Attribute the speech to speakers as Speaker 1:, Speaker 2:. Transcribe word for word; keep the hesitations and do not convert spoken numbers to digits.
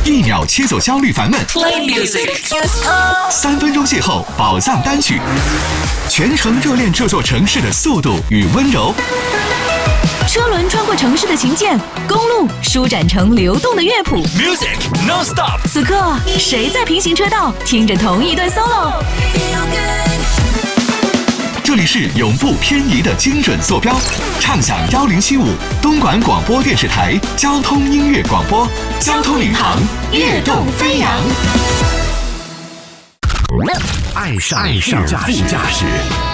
Speaker 1: 一秒切走焦虑烦闷。Play music， 三分钟邂逅宝藏单曲，全程热恋这座城市的速度与温柔。
Speaker 2: 车轮穿过城市的琴键，公路舒展成流动的乐谱。
Speaker 1: Music non-stop。
Speaker 2: 此刻，谁在平行车道听着同一段 solo？
Speaker 1: 这里是永不偏移的精准坐标，畅享幺零七五东莞广播电视台交通音乐广播，交通领航，跃动飞扬。
Speaker 3: 爱上爱上副驾驶。